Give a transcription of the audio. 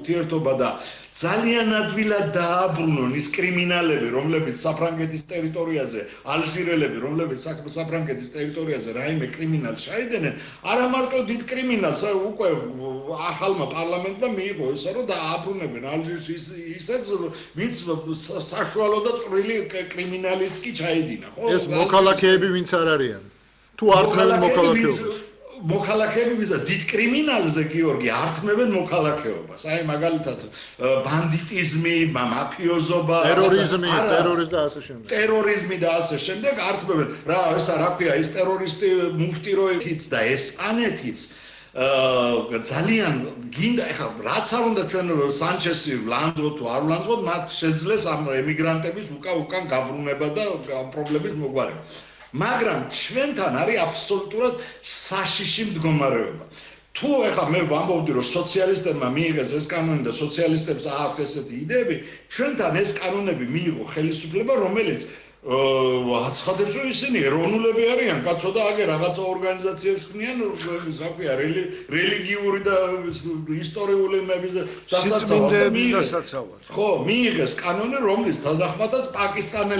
ურთიერთობა და ძალიან ადვილად დააბრუნონ ის კრიმინალები, რომლებიც საფრანგეთის ტერიტორიაზე, ალჟირელები, რომლებიც საფრანგეთის ტერიტორიაზე რაიმე კრიმინალს ჩაიდნენ, არა მარტო დიდ კრიმინალს, უკვე ახალმა პარლამენტმა მიიღო ესა, რომ დააბრუნებენ ალჟირს ისეთ, ვინც საშუალო და წვრილი კრიმინალიც კი ჩაიდინა, ხო? ეს მოქალაქეები ვინც არ არიან? თუ ართმევენ მოქალაქეობას? მოქალაქეები ვიზა დიდ კრიმინალზე გიორგი ართმევენ მოქალაქეობას. აი მაგალითად ბანდიტიზმი, მაფიოზობა, ტერორიზმი და ასე შემდეგ. ტერორიზმი და ასე შემდეგ ართმევენ. რა ესა რა ქვია ის ტერორისტი მუფტი როეთიც და ესპანეთიც ძალიან გინდა ეხლა რაც არ უნდა ჩვენ სანჩესი ვლანძღოთ თუ არ ვლანძღოთ მათ შეძლეს ამ ემიგრანტების უკან გაბრუნება და პრობლემის მოგვარება. მაგრამ ჩვენთან არის აბსოლუტურად საშიში მდგომარეობა. თუ ეხლა მე ვამბობდი რომ სოციალისტებმა მიიღეს ეს კანონი და სოციალისტებს აქვთ ესეთი იდეები, ჩვენთან ეს კანონები მიიღო ხელისუფლება, რომელიც აცხადებს რომ ისინი ეროვნულები არიან, კაცო და აგე რაღაცა ორგანიზაციებს ქმნიან, რა ქვია, რელიგიური და ისტორიული იმებზე სიწმინდეების დასაცავად. ხო, მიიღეს კანონი, რომლის თანახმადაც პაკისტანელი